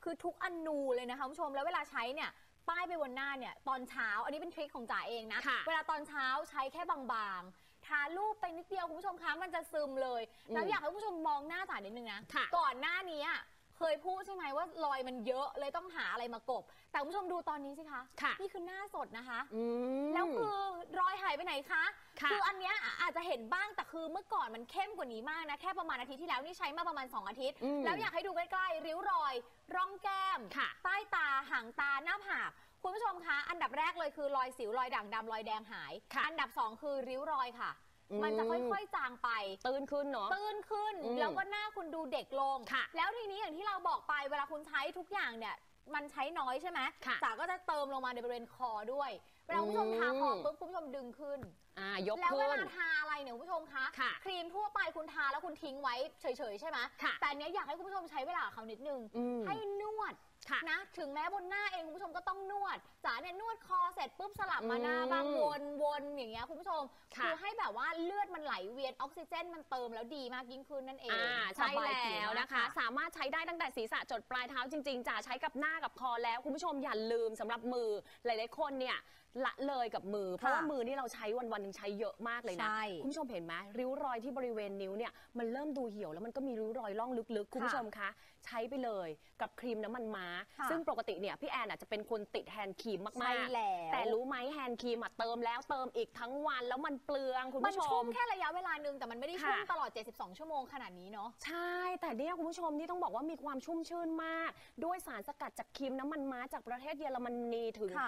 คือทุกอนูเลยนะคะคุณผู้ชมแล้วเวลาใช้เนี่ยป้ายไปบนหน้าเนี่ยตอนเช้าอันนี้เป็นทริคของจ๋าเองนะเวลาตอนเช้าใช้แค่บางๆทารูปไปนิดเดียวคุณผู้ชมคะมันจะซึมเลยแล้วอยากให้คุณผู้ชมมองหน้าจ๋านิดนึงนะก่อนหน้านี้เคยพูดใช่ไหมว่ารอยมันเยอะเลยต้องหาอะไรมากบแต่คุณผู้ชมดูตอนนี้สิคะนี่คือหน้าสดนะคะแล้วคือรอยหายไปไหนคะคืออันเนี้ยอาจจะเห็นบ้างแต่คือเมื่อก่อนมันเข้มกว่านี้มากนะแค่ประมาณอาทิตย์ที่แล้วนี่ใช้มาประมาณ2 อาทิตย์แล้วอยากให้ดูใกล้ๆริ้วรอยร่องแก้มใต้ตาหางตาหน้าผากคุณผู้ชมคะอันดับแรกเลยคือรอยสิวรอยด่างดำรอยแดงหายอันดับ2คือริ้วรอยค่ะมันจะค่อยๆจางไปตื้นขึ้นเนาะตื้นขึ้นแล้วก็หน้าคุณดูเด็กลงแล้วทีนี้อย่างที่เราบอกไปเวลาคุณใช้ทุกอย่างเนี่ยมันใช้น้อยใช่ไหมจ๋าก็จะเติมลงมาในบริเวณคอด้วยเวลาคุณผู้ชมทาคอปุ๊บคุณผู้ชมดึงขึ้นยกแล้วเวลาทาอะไรเนี่ยคุณผู้ชมคะครีมทั่วไปคุณทาแล้วคุณทิ้งไว้เฉยๆใช่ไหมแต่อันนี้อยากให้คุณผู้ชมใช้เวลาเขานิดนึงให้นวดนะถึงแม้บนหน้าเองคุณผู้ชมก็ต้องนวดจ๋าเนี่ยนวดคอเสร็จปุ๊บสลับมาหน้าบ้างวนอย่างเงี้ยคุณผู้ชมคือให้แบบว่าเลือดมันไหลเวียนออกซิเจนมันเติมแล้วดีมากยิ่งขึ้นนั่นเองใช่แล้วนะคะสามารถใช้ได้ตั้งแต่ศีรษะจดปลายเท้าจริงๆจ๋าใช้กับหน้ากับคอแล้วคุณผู้ชมอย่าลืมสำหรับมือหลายๆคนเนี่ยละเลยกับมือเพราะว่ามือนี่เราใช้วันๆนึงใช้เยอะมากเลยนะคุณผู้ชมเห็นไหมริ้วรอยที่บริเวณนิ้วเนี่ยมันเริ่มดูเหี่ยวแล้วมันก็มีริ้วรอยล่องลึกๆคุณผู้ชมคะใช้ไปเลยกับครีมน้ำมันม้าซึ่งปกติเนี่ยพี่แอนจะเป็นคนติดแฮนด์ครีมมากๆแต่รู้ไหมแฮนด์ครีมเติมแล้วเติมอีกทั้งวันแล้วมันเปลืองคุณผู้ชมมันชุ่มแค่ระยะเวลานึงแต่มันไม่ได้ชุ่มตลอด72 ชั่วโมงขนาดนี้เนาะใช่แต่เนี่ยคุณผู้ชมนี่ต้องบอกว่ามีความชุ่มชื่นมากด้วยสารสกัดจากครีมน้ำมันม้าจากประเทศเยอรมนีถึง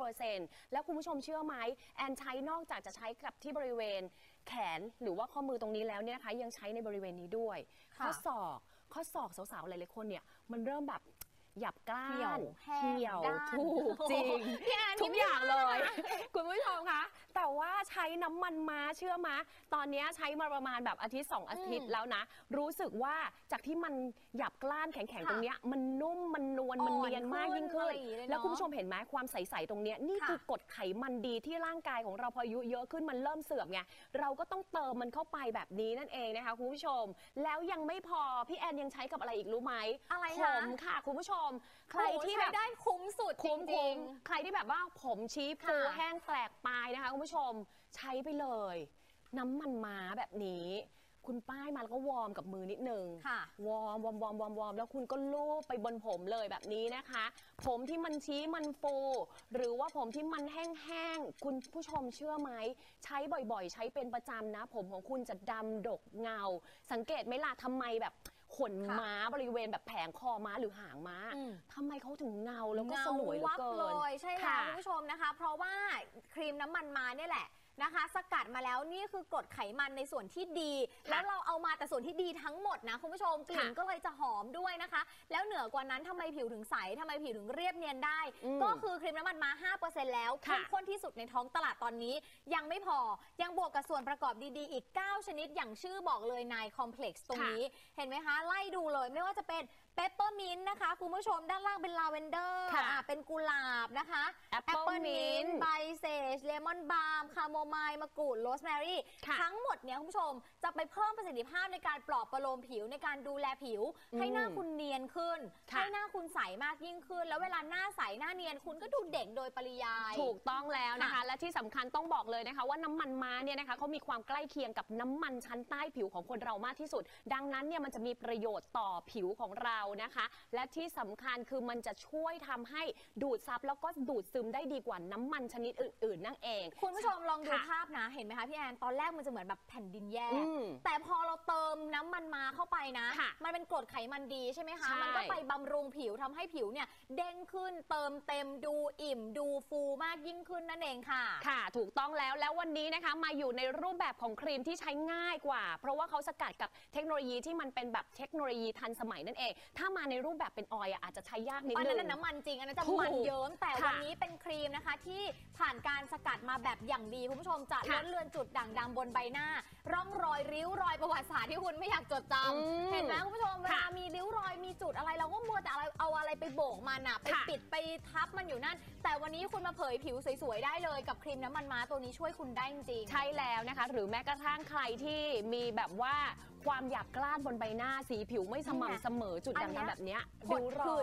5% แล้วคุณผู้ชมเชื่อไหมแอนใช้นอกจากจะใช้กับที่บริเวณแขนหรือว่าข้อมือตรงนี้แล้วเนี่ยนะคะยังใช้ในบริเวณนี้ด้วยข้อศอกสาวๆหลายๆคนเนี่ยมันเริ่มแบบหยับกล้านเหี่ยวถูกจริงทุกอย่างเลยคุณผู้ชมคะแต่ว่าใช้น้ำมันม้าเชื่อมะตอนนี้ใช้มาประมาณแบบอาทิตย์2 อาทิตย์แล้วนะรู้สึกว่าจากที่มันหยับกล้านแข็งๆตรงเนี้ยมันนุ่มมันนวลมันเนียนมากยิ่งขึ้นแล้วคุณผู้ชมเห็นไหมความใสๆตรงเนี้ยนี่คือกรดไขมันดีที่ร่างกายของเราพออายุเยอะขึ้นมันเริ่มเสื่อมไงเราก็ต้องเติมมันเข้าไปแบบนี้นั่นเองนะคะคุณผู้ชมแล้วยังไม่พอพี่แอนยังใช้กับอะไรอีกรู้ไหมอะไรผมค่ะคุณผู้ชมใครที่แบบได้คุ้มสุดจริงๆใครที่แบบว่าผมชี้ฟูแห้งแตกปลายนะคะคุณผู้ชมใช้ไปเลยน้ำมันม้าแบบนี้คุณป้ายมาแล้วก็วอร์มกับมือนิดนึงวอร์มแล้วคุณก็ลูบไปบนผมเลยแบบนี้นะคะผมที่มันชี้มันฟูหรือว่าผมที่มันแห้งๆคุณผู้ชมเชื่อไหมใช้บ่อยๆใช้เป็นประจำนะผมของคุณจะดำดกเงาสังเกตไหมล่ะทำไมแบบขนม้าบริเวณแบบแผงคอม้าหรือหางม้าทำไมเขาถึงเงาแล้วก็สลวยเหลือเกินเลยใช่แล้วคุณผู้ชมนะคะเพราะว่าครีมน้ำมันม้าเนี่ยแหละนะคะสกัดมาแล้วนี่คือกรดไขมันในส่วนที่ดีแล้วเราเอามาแต่ส่วนที่ดีทั้งหมดนะคุณผู้ชมกลิ่นก็เลยจะหอมด้วยนะคะแล้วเหนือกว่านั้นทำไมผิวถึงใสทำไมผิวถึงเรียบเนียนได้ก็คือครีมน้ำมันม้า 5% แล้วเข้มข้นที่สุดในท้องตลาดตอนนี้ยังไม่พอยังบวกกับส่วนประกอบดีๆอีก9 ชนิดอย่างชื่อบอกเลยนายคอมเพล็กซ์ตรงนี้เห็นไหมคะไล่ดูเลยไม่ว่าจะเป็นเปปเปอร์มินต์นะคะคุณผู้ชมด้านล่างเป็นลาเวนเดอร์เป็นกุหลาบนะคะแอปเปิลมินต์ไบเซจเลมอนบาล์มคาโมไมล์มะกรูดโรสแมรี่ทั้งหมดเนี่ยคุณผู้ชมจะไปเพิ่มประสิทธิภาพในการปลอบประโลมผิวในการดูแลผิวให้หน้าคุณเนียนขึ้นให้หน้าคุณใสมากยิ่งขึ้นแล้วเวลาหน้าใสหน้าเนียนคุณก็ดูเด็กโดยปริยายถูกต้องแล้วนะคะและที่สำคัญต้องบอกเลยนะคะว่าน้ำมันม้าเนี่ยนะคะเขามีความใกล้เคียงกับน้ำมันชั้นใต้ผิวของคนเรามากที่สุดดังนั้นเนี่ยมันจะมีประโยชน์ต่อผิวของเรานะคะและที่สำคัญคือมันจะช่วยทำให้ดูดซับแล้วก็ดูดซึมได้ดีกว่าน้ำมันชนิดอื่นๆนั่นเองคุณผู้ชมลองดูภาพนะเห็นไหมคะพี่แอนตอนแรกมันจะเหมือนแบบแผ่นดินแยกแต่พอเราเติมน้ำมันมาเข้าไปนะมันเป็นกรดไขมันดีใช่ไหมคะมันก็ไปบำรุงผิวทำให้ผิวเนี่ยเด้งขึ้นเติมเต็มดูอิ่มดูฟูมากยิ่งขึ้นนั่นเองค่ะค่ะถูกต้องแล้ววันนี้นะคะมาอยู่ในรูปแบบของครีมที่ใช้ง่ายกว่าเพราะว่าเขาสกัดกับเทคโนโลยีที่มันเป็นแบบเทคโนโลยีทันสมัยนั่นเองถ้ามาในรูปแบบเป็นออยล์อาจจะใช้ยากนิดนึงอันนั้นน้ำมันจริงอันนั้นจะมันเยิ้มแต่วันนี้เป็นครีมนะคะที่ผ่านการสกัดมาแบบอย่างดีคุณผู้ชมจะลดเลือนจุดด่างดำบนใบหน้าร่องรอยริ้วรอยประวัติศาสตร์ที่คุณไม่อยากจดจำเห็นไหมคุณผู้ชมเวลามีริ้วรอยมีจุดอะไรเราก็มัวแต่เอาอะไรไปโบกมันไปปิดไปทับมันอยู่นั่นแต่วันนี้คุณมาเผยผิวสวยๆได้เลยกับครีมน้ำมันม้าตัวนี้ช่วยคุณได้จริงใช่แล้วนะคะหรือแม้กระทั่งใครที่มีแบบว่าความหยาบกร้านบนใบหน้าสีผิวไม่สม่ำเสมอจุดด่างดำแบบนี้ริ้วรอย